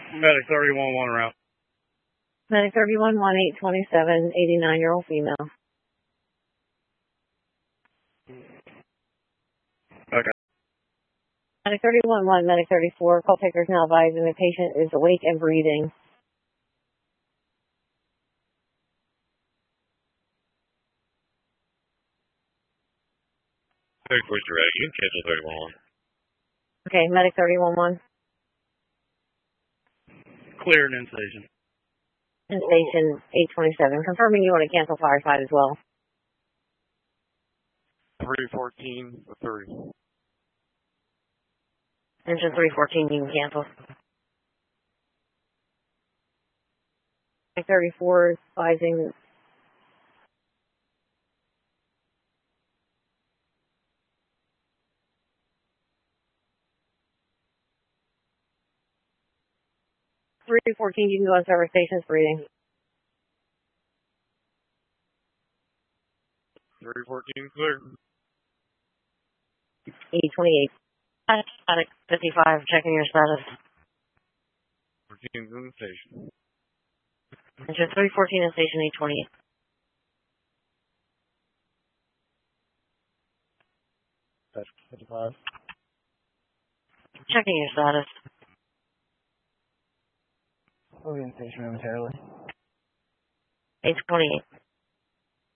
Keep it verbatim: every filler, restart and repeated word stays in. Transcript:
Medic thirty-one one route. Medic thirty-one one eight twenty-seven, eighty-nine-year-old female. Okay. Medic thirty-one one, Medic thirty-four, call takers now advising the patient is awake and breathing. thirty-four is direct. You can cancel thirty-one one. Okay, Medic thirty-one one. Cleared in station. In station eight twenty-seven. Confirming you want to cancel fireside as well. three fourteen to thirty. Engine three fourteen, you can cancel. Medic thirty-four is advising. three fourteen, you can go on service stations breathing. three fourteen clear. E twenty-eight. Medic fifty-five, checking your status. fourteen's in the station. Engine three fourteen in station eight twenty-eight. That's fifty-five. Checking your status. We'll be in station momentarily. eight twenty-eight.